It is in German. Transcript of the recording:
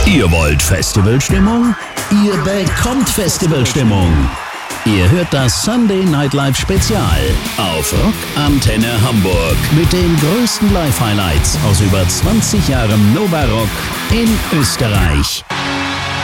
Ihr wollt Festivalstimmung? Ihr bekommt Festivalstimmung. Ihr hört das Sunday Night Live Spezial auf Rock Antenne Hamburg mit den größten Live-Highlights aus über 20 Jahren Nova Rock in Österreich.